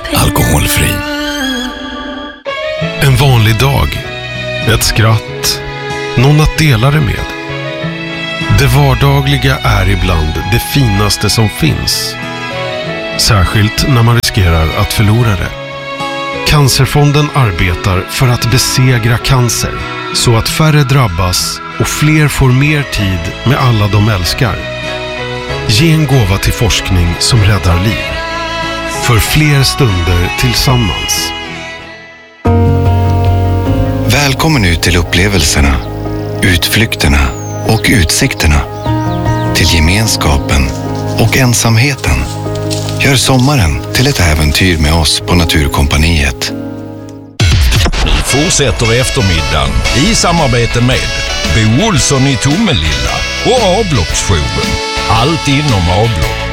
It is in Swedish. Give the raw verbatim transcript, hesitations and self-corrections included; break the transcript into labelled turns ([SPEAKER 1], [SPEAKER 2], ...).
[SPEAKER 1] Alkoholfri. En vanlig dag. Ett skratt. Någon att dela det med. Det vardagliga är ibland det finaste som finns. Särskilt när man riskerar att förlora det. Cancerfonden arbetar för att besegra cancer så att färre drabbas och fler får mer tid med alla de älskar. Ge en gåva till forskning som räddar liv. För fler stunder tillsammans.
[SPEAKER 2] Välkommen ut till upplevelserna, utflykterna och utsikterna. Till gemenskapen och ensamheten. Gör sommaren till ett äventyr med oss på Naturkompaniet.
[SPEAKER 3] Nu fortsätter eftermiddagen i samarbete med Bo Olsson i Tomelilla och Avloppsjouren. Allt inom avlopp.